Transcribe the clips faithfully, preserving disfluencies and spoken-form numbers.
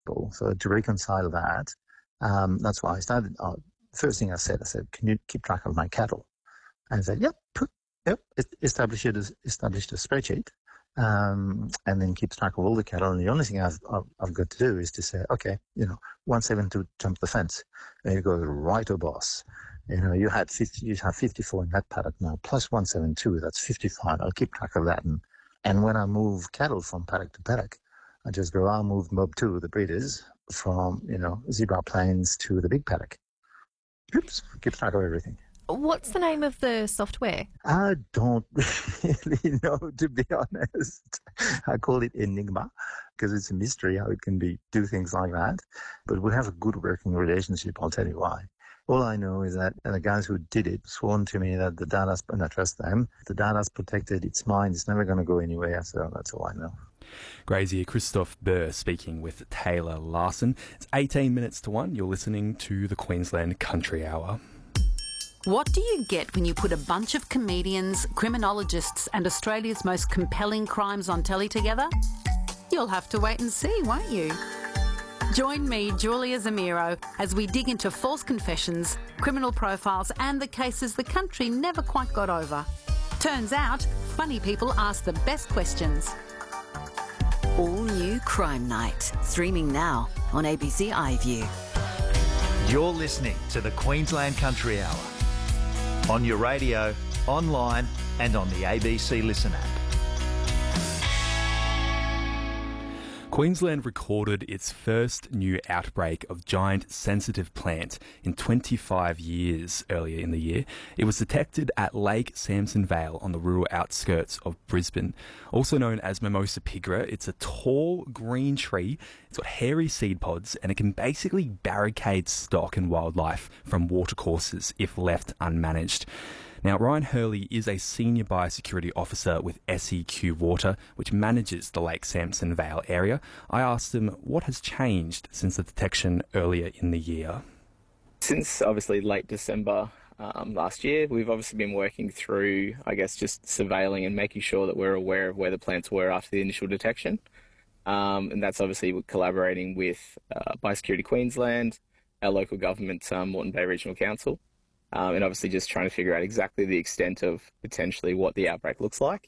So to reconcile that, um, that's why I started. Uh, first thing I said, I said, "Can you keep track of my cattle?" And I said, "Yep, yep." Establish it as established a spreadsheet, um, and then keeps track of all the cattle. And the only thing I've, I've I've got to do is to say, okay, you know, one seven two jump the fence, and you go right to boss. You know, you had fifty, you have fifty-four in that paddock now, plus one seven two. That's fifty-five. I'll keep track of that, and and when I move cattle from paddock to paddock, I just go, I'll move Mob two, the breeders, from, you know, Zebra Plains to the big paddock. Oops, keep track of everything. What's the name of the software? I don't really know, to be honest. I call it Enigma because it's a mystery how it can be do things like that. But we have a good working relationship, I'll tell you why. All I know is that the guys who did it sworn to me that the data's, and I trust them, the data's protected, it's mine, it's never going to go anywhere, so that's all I know. Grazier Christophe Burr speaking with Taylor Larson. It's eighteen minutes to one. You're listening to the Queensland Country Hour. What do you get when you put a bunch of comedians, criminologists and Australia's most compelling crimes on telly together? You'll have to wait and see, won't you? Join me, Julia Zamiro, as we dig into false confessions, criminal profiles and the cases the country never quite got over. Turns out, funny people ask the best questions. All new Crime Night, streaming now on A B C iView. You're listening to the Queensland Country Hour on your radio, online and on the A B C Listen app. Queensland recorded its first new outbreak of giant sensitive plant in twenty-five years earlier in the year. It was detected at Lake Samson Vale on the rural outskirts of Brisbane. Also known as Mimosa pigra, it's a tall green tree. It's got hairy seed pods and it can basically barricade stock and wildlife from watercourses if left unmanaged. Now, Ryan Hurley is a senior biosecurity officer with S E Q Water, which manages the Lake Samson Vale area. I asked him what has changed since the detection earlier in the year. Since obviously late December um, last year, we've obviously been working through, I guess, just surveilling and making sure that we're aware of where the plants were after the initial detection. Um, and that's obviously collaborating with uh, Biosecurity Queensland, our local government, um, Moreton Bay Regional Council. Um, and obviously just trying to figure out exactly the extent of potentially what the outbreak looks like.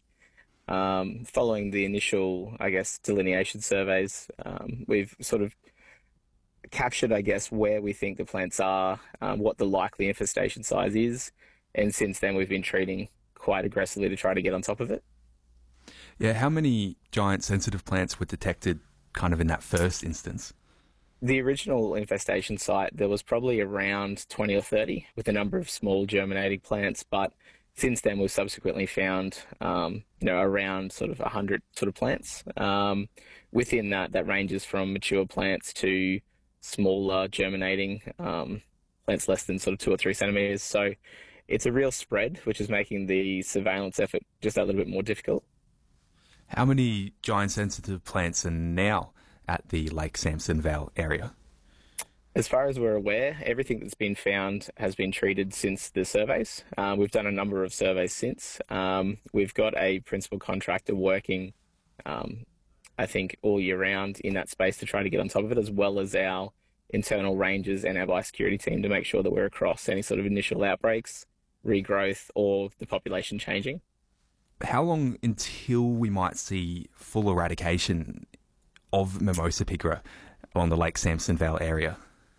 Um, following the initial, I guess, delineation surveys, um, we've sort of captured, I guess, where we think the plants are, um, what the likely infestation size is, and since then we've been treating quite aggressively to try to get on top of it. Yeah, how many giant sensitive plants were detected kind of in that first instance? The original infestation site, there was probably around twenty or thirty with a number of small germinating plants, but since then we've subsequently found, um, you know, around sort of one hundred sort of plants. Um, within that, that ranges from mature plants to smaller germinating um, plants less than sort of two or three centimetres. So it's a real spread, which is making the surveillance effort just that little bit more difficult. How many giant sensitive plants are now at the Lake Samson Vale area? As far as we're aware, everything that's been found has been treated since the surveys. Uh, we've done a number of surveys since. Um, we've got a principal contractor working, um, I think, all year round in that space to try to get on top of it, as well as our internal rangers and our biosecurity team to make sure that we're across any sort of initial outbreaks, regrowth, or the population changing. How long until we might see full eradication of Mimosa pigra on the Lake Samson Vale area?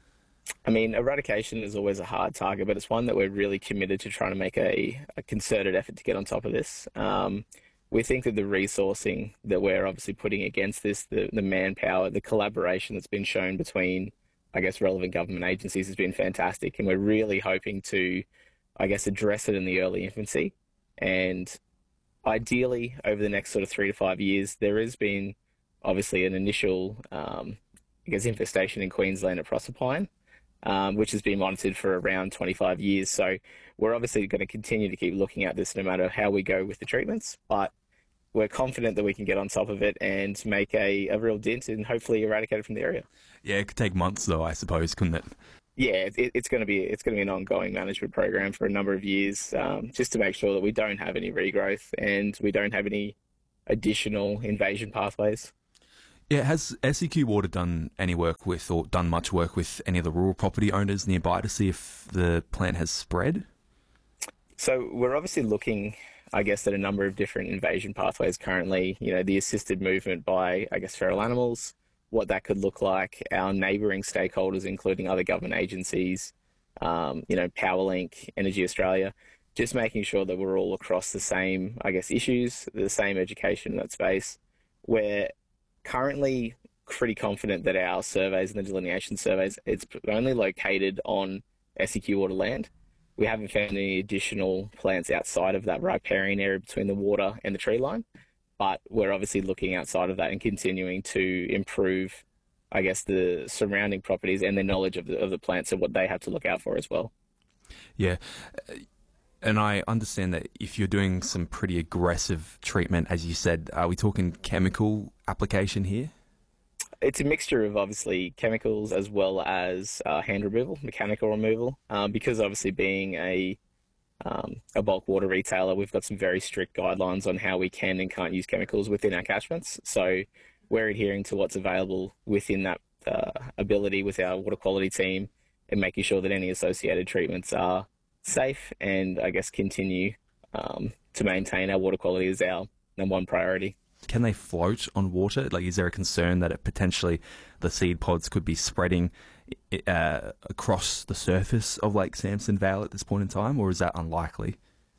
I mean, eradication is always a hard target, but it's one that we're really committed to trying to make a, a concerted effort to get on top of this. Um, we think that the resourcing that we're obviously putting against this, the, the manpower, the collaboration that's been shown between, I guess, relevant government agencies has been fantastic. And we're really hoping to, I guess, address it in the early infancy. And ideally, over the next sort of three to five years, there has been obviously an initial, um, I guess, infestation in Queensland at Proserpine, um, which has been monitored for around twenty-five years. So we're obviously going to continue to keep looking at this no matter how we go with the treatments, but we're confident that we can get on top of it and make a, a real dent and hopefully eradicate it from the area. Yeah, it could take months though, I suppose, couldn't it? Yeah, it, it's going to be it's going to be an ongoing management program for a number of years, um, just to make sure that we don't have any regrowth and we don't have any additional invasion pathways. Yeah, has S E Q Water done any work with, or done much work with any of the rural property owners nearby to see if the plant has spread? So we're obviously looking, I guess, at a number of different invasion pathways currently. You know, the assisted movement by, I guess, feral animals, what that could look like, our neighbouring stakeholders, including other government agencies, um, you know, Powerlink, Energy Australia, just making sure that we're all across the same, I guess, issues, the same education in that space. We're currently pretty confident that our surveys and the delineation surveys, it's only located on S E Q Water land. We haven't found any additional plants outside of that riparian area between the water and the tree line, but we're obviously looking outside of that and continuing to improve, I guess, the surrounding properties and their knowledge of the, of the plants and what they have to look out for as well. Yeah. And I understand that if you're doing some pretty aggressive treatment, as you said, are we talking chemical application here? It's a mixture of obviously chemicals as well as uh, hand removal, mechanical removal. Um, because obviously being a um, a bulk water retailer, we've got some very strict guidelines on how we can and can't use chemicals within our catchments. So we're adhering to what's available within that uh, ability with our water quality team and making sure that any associated treatments are safe and, I guess, continue um, to maintain our water quality as our number one priority. Can they float on water? Like, is there a concern that it potentially the seed pods could be spreading uh, across the surface of Lake Samson Vale at this point in time, or is that unlikely?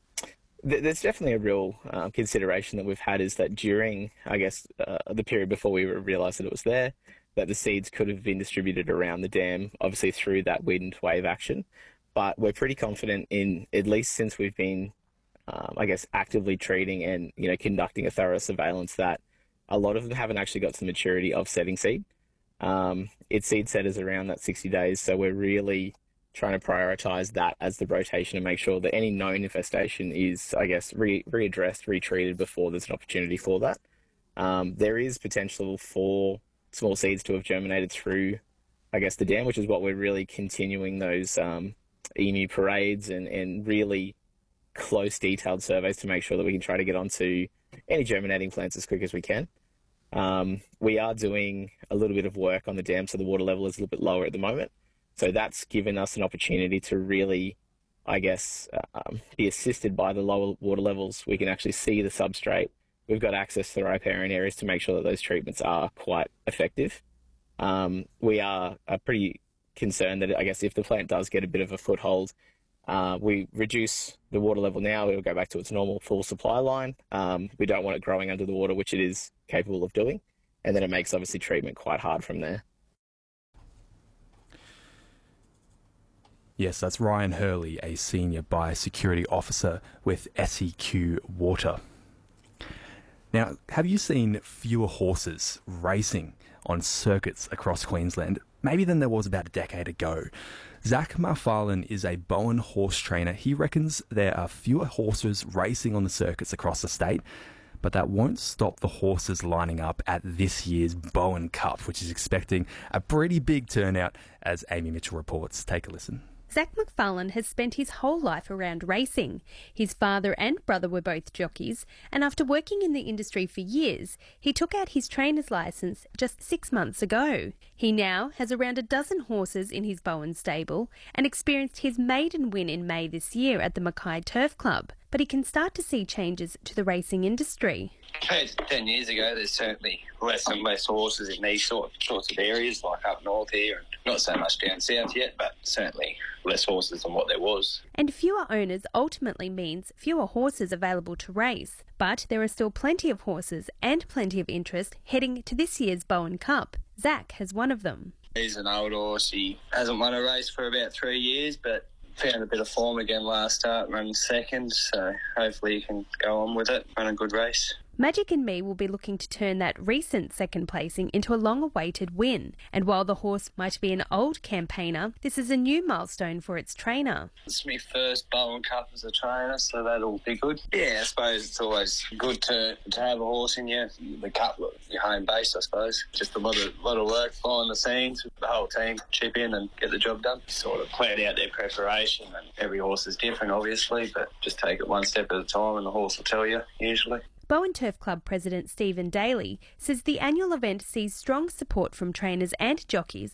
There's definitely a real uh, consideration that we've had is that during, I guess, uh, the period before we realised that it was there, that the seeds could have been distributed around the dam, obviously through that wind wave action. But we're pretty confident in, at least since we've been, um, I guess, actively treating and, you know, conducting a thorough surveillance, that a lot of them haven't actually got to the maturity of setting seed. Um, its seed set is around that sixty days, so we're really trying to prioritise that as the rotation and make sure that any known infestation is, I guess, re- readdressed, retreated before there's an opportunity for that. Um, there is potential for small seeds to have germinated through, I guess, the dam, which is what we're really continuing those um, emu parades and, and really close detailed surveys to make sure that we can try to get onto any germinating plants as quick as we can. Um, we are doing a little bit of work on the dam, so the water level is a little bit lower at the moment. So that's given us an opportunity to really, I guess, um, be assisted by the lower water levels. We can actually see the substrate. We've got access to the riparian areas to make sure that those treatments are quite effective. Um, we are, are pretty concerned that, I guess, if the plant does get a bit of a foothold, uh, we reduce the water level now, it will go back to its normal full supply line. Um, we don't want it growing under the water, which it is capable of doing. And then it makes, obviously, treatment quite hard from there. Yes, that's Ryan Hurley, a senior biosecurity officer with S E Q Water. Now, have you seen fewer horses racing on circuits across Queensland, maybe than there was about a decade ago? Zach Marfarlin is a Bowen horse trainer. He reckons there are fewer horses racing on the circuits across the state, but that won't stop the horses lining up at this year's Bowen Cup, which is expecting a pretty big turnout, as Amy Mitchell reports. Take a listen. Zach McFarlane has spent his whole life around racing. His father and brother were both jockeys, and after working in the industry for years, he took out his trainer's licence just six months ago. He now has around a dozen horses in his Bowen stable and experienced his maiden win in May this year at the Mackay Turf Club. But he can start to see changes to the racing industry. Compared to ten years ago, there's certainly less and less horses in these sort, sorts of areas, like up north here, and not so much down south yet, but certainly less horses than what there was. And fewer owners ultimately means fewer horses available to race. But there are still plenty of horses and plenty of interest heading to this year's Bowen Cup. Zach has one of them. He's an old horse. He hasn't won a race for about three years, but found a bit of form again last start, running second, so hopefully he can go on with it, run a good race. Magic and Me will be looking to turn that recent second placing into a long-awaited win. And while the horse might be an old campaigner, this is a new milestone for its trainer. It's my first Bowen Cup as a trainer, so that'll be good. Yeah, I suppose it's always good to, to have a horse in your the cup, your home base, I suppose. Just a lot of lot of work behind the scenes, the whole team chip in and get the job done. Sort of plan out their preparation, and every horse is different, obviously, but just take it one step at a time and the horse will tell you, usually. Bowen Turf Club President Stephen Daly says the annual event sees strong support from trainers and jockeys